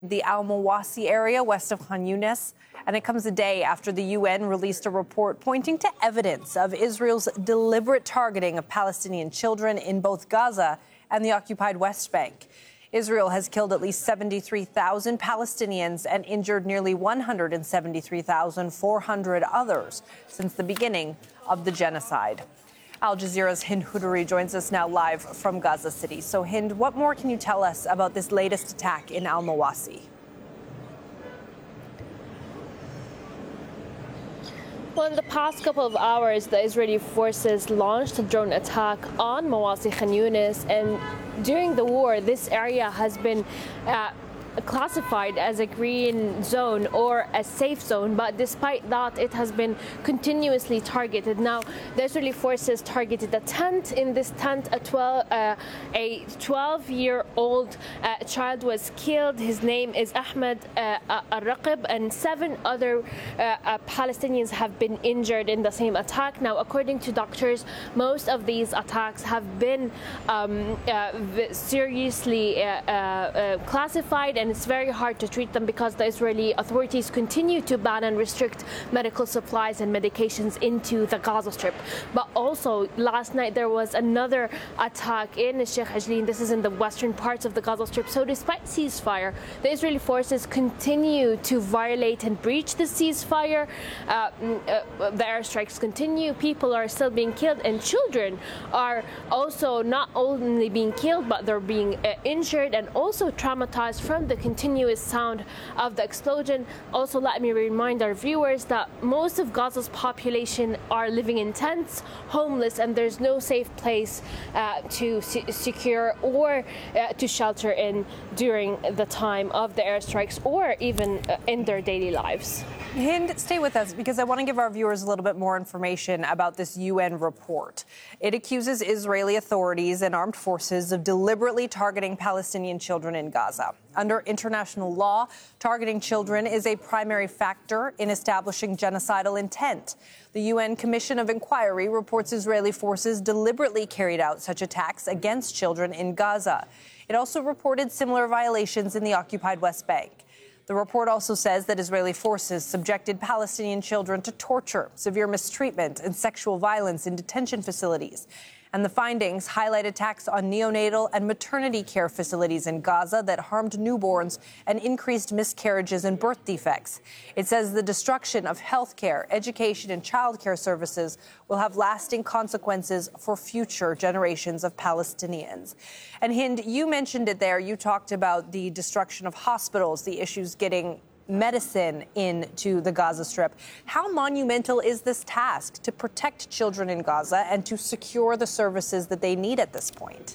The Al Mawasi area west of Khan Yunis, and it comes a day after the UN released a report pointing to evidence of Israel's deliberate targeting of Palestinian children in both Gaza and the occupied West Bank. Israel has killed at least 73,000 Palestinians and injured nearly 173,400 others since the beginning of the genocide. Al Jazeera's Hind Huduri joins us now live from Gaza City. So, Hind, what more can you tell us about this latest attack in Al Mawasi? Well, in the past couple of hours, the Israeli forces launched a drone attack on Mawasi Khan Yunis, and during the war, this area has been classified as a green zone or a safe zone, but despite that, it has been continuously targeted. Now, the Israeli forces targeted a tent. In this tent, a 12-year-old child was killed. His name is Ahmed Al-Raqib, and 7 other Palestinians have been injured in the same attack. Now, according to doctors, most of these attacks have been seriously classified, and it's very hard to treat them because the Israeli authorities continue to ban and restrict medical supplies and medications into the Gaza Strip. But also, last night there was another attack in Sheikh Ajlin. This is in the western parts of the Gaza Strip. So despite ceasefire, the Israeli forces continue to violate and breach the ceasefire. The airstrikes continue. People are still being killed, and children are also not only being killed, but they're being injured and also traumatized from the continuous sound of the explosion. Also, let me remind our viewers that most of Gaza's population are living in tents, homeless, and there's no safe place to secure or to shelter in during the time of the airstrikes or even in their daily lives. Hind, stay with us because I want to give our viewers a little bit more information about this UN report. It accuses Israeli authorities and armed forces of deliberately targeting Palestinian children in Gaza. Under international law, targeting children is a primary factor in establishing genocidal intent. The UN Commission of Inquiry reports Israeli forces deliberately carried out such attacks against children in Gaza. It also reported similar violations in the occupied West Bank. The report also says that Israeli forces subjected Palestinian children to torture, severe mistreatment, and sexual violence in detention facilities. And the findings highlight attacks on neonatal and maternity care facilities in Gaza that harmed newborns and increased miscarriages and birth defects. It says the destruction of health care, education, and child care services will have lasting consequences for future generations of Palestinians. And Hind, you mentioned it there. You talked about the destruction of hospitals, the issues getting medicine into the Gaza Strip. How monumental is this task to protect children in Gaza and to secure the services that they need at this point?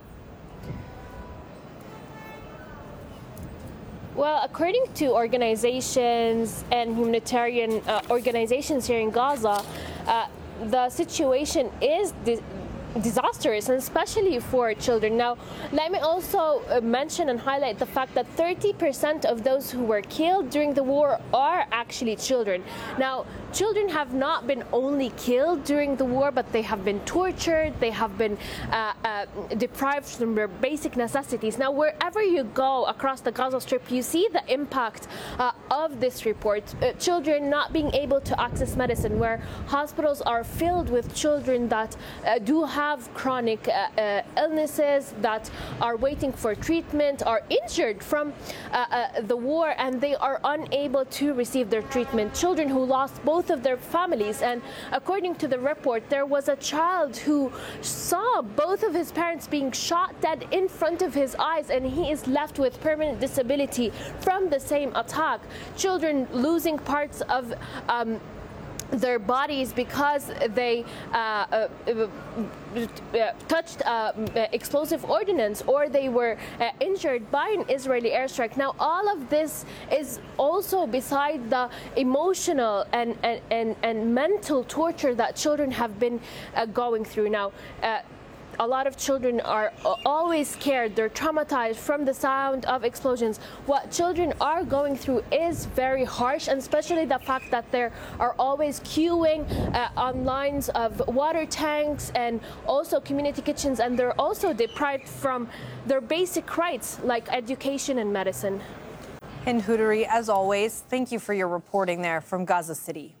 Well, according to organizations and humanitarian organizations here in Gaza, the situation is disastrous, and especially for children. Now, let me also mention and highlight the fact that 30% of those who were killed during the war are actually children. Now, children have not been only killed during the war, but they have been tortured, they have been deprived from their basic necessities. Now, wherever you go across the Gaza Strip, you see the impact of this report. Children not being able to access medicine, where hospitals are filled with children that do have chronic illnesses, that are waiting for treatment, are injured from the war, and they are unable to receive their treatment. Children who lost both of their families, and according to the report, there was a child who saw both of his parents being shot dead in front of his eyes, and he is left with permanent disability from the same attack. Children losing parts of their bodies because they touched explosive ordnance, or they were injured by an Israeli airstrike. Now, all of this is also beside the emotional and mental torture that children have been going through. Now, a lot of children are always scared. They're traumatized from the sound of explosions. What children are going through is very harsh, and especially the fact that they are always queuing on lines of water tanks and also community kitchens, and they're also deprived from their basic rights like education and medicine. Hind Hoodery, as always, thank you for your reporting there from Gaza City.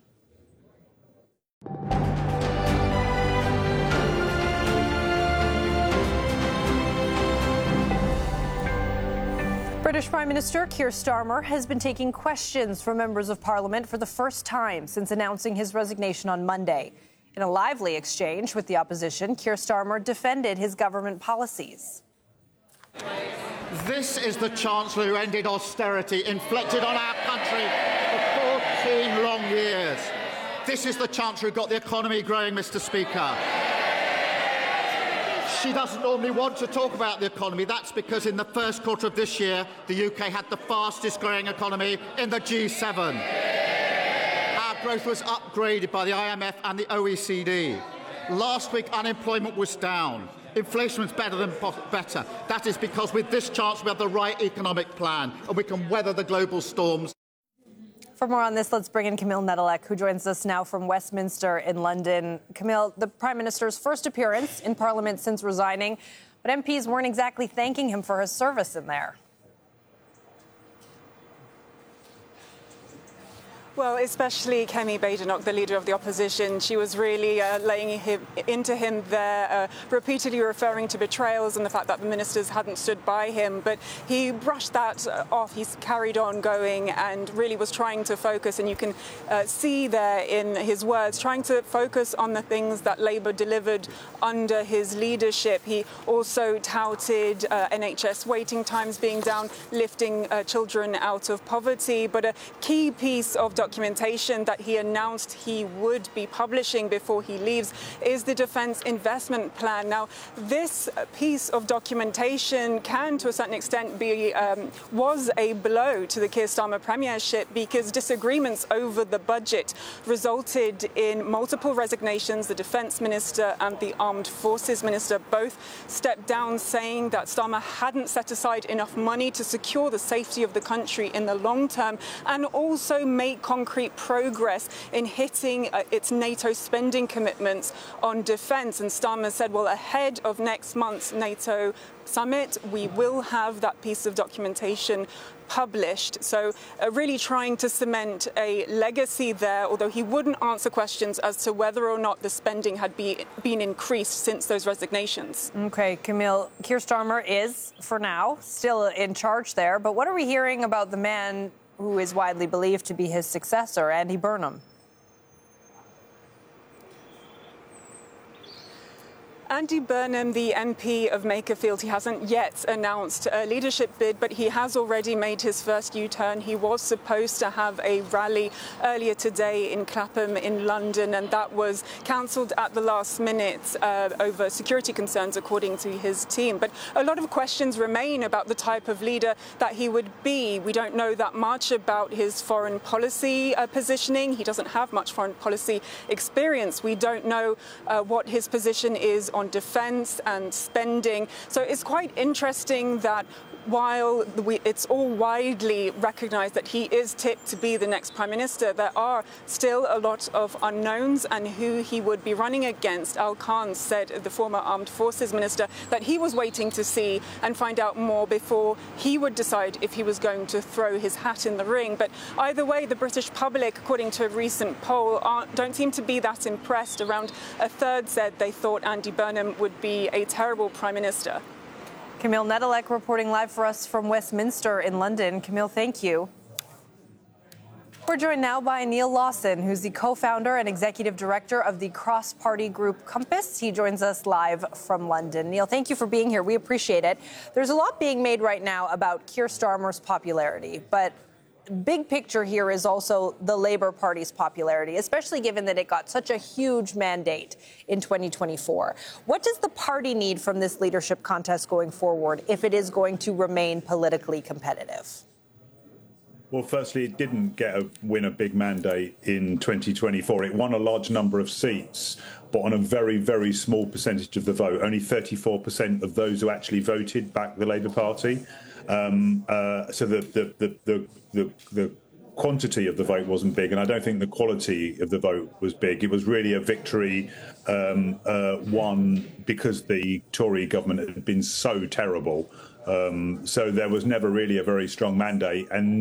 British Prime Minister Keir Starmer has been taking questions from members of Parliament for the first time since announcing his resignation on Monday. In a lively exchange with the opposition, Keir Starmer defended his government policies. This is the Chancellor who ended austerity inflicted on our country for 14 long years. This is the Chancellor who got the economy growing, Mr. Speaker. She doesn't normally want to talk about the economy. That's because in the first quarter of this year, the UK had the fastest growing economy in the G7. Our growth was upgraded by the IMF and the OECD. Last week, unemployment was down. Inflation was better. That is because with this chance, we have the right economic plan and we can weather the global storms. For more on this, let's bring in Camille Nedelec, who joins us now from Westminster in London. Camille, the Prime Minister's first appearance in Parliament since resigning, but MPs weren't exactly thanking him for his service in there. Well, especially Kemi Badenoch, the leader of the opposition. She was really laying into him there, repeatedly referring to betrayals and the fact that the ministers hadn't stood by him. But he brushed that off. He's carried on going and really was trying to focus. And you can see there in his words, trying to focus on the things that Labour delivered under his leadership. He also touted NHS waiting times being down, lifting children out of poverty. But a key piece of documentation that he announced he would be publishing before he leaves is the Defence Investment Plan. Now, this piece of documentation can, to a certain extent, was a blow to the Keir Starmer premiership because disagreements over the budget resulted in multiple resignations. The Defence Minister and the Armed Forces Minister both stepped down, saying that Starmer hadn't set aside enough money to secure the safety of the country in the long term and also make concrete progress in hitting its NATO spending commitments on defence. And Starmer said, well, ahead of next month's NATO summit, we will have that piece of documentation published. So really trying to cement a legacy there, although he wouldn't answer questions as to whether or not the spending had been increased since those resignations. OK, Camille, Keir Starmer is, for now, still in charge there. But what are we hearing about the man who is widely believed to be his successor, Andy Burnham? Andy Burnham, the MP of Makerfield, he hasn't yet announced a leadership bid, but he has already made his first U-turn. He was supposed to have a rally earlier today in Clapham in London, and that was cancelled at the last minute over security concerns, according to his team. But a lot of questions remain about the type of leader that he would be. We don't know that much about his foreign policy positioning. He doesn't have much foreign policy experience. We don't know what his position is on defence and spending. So it's quite interesting that while it's all widely recognised that he is tipped to be the next Prime Minister, there are still a lot of unknowns and who he would be running against. Al Khan said, the former Armed Forces Minister, that he was waiting to see and find out more before he would decide if he was going to throw his hat in the ring. But either way, the British public, according to a recent poll, don't seem to be that impressed. Around a third said they thought Andy Burnham would be a terrible Prime Minister. Camille Nedelec reporting live for us from Westminster in London. Camille, thank you. We're joined now by Neil Lawson, who's the co-founder and executive director of the cross-party group Compass. He joins us live from London. Neil, thank you for being here. We appreciate it. There's a lot being made right now about Keir Starmer's popularity, but big picture here is also the Labour Party's popularity, especially given that it got such a huge mandate in 2024. What does the party need from this leadership contest going forward if it is going to remain politically competitive? Well, firstly, it didn't win a big mandate in 2024. It won a large number of seats, but on a very, very small percentage of the vote. Only 34% of those who actually voted backed the Labour Party. So the quantity of the vote wasn't big, and I don't think the quality of the vote was big. It was really a victory won because the Tory government had been so terrible. So there was never really a very strong mandate. And